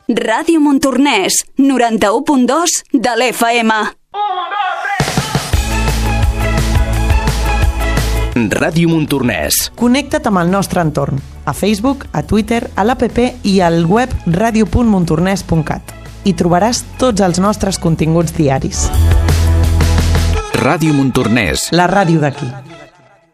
Ràdio Montornès, 91.2 de l'FM. Ràdio Montornès. Connecta't amb el nostre entorn, a Facebook, a Twitter, a l'APP i al web radio.montornès.cat. Hi trobaràs tots els nostres continguts diaris. Ràdio Montornès. La ràdio d'aquí.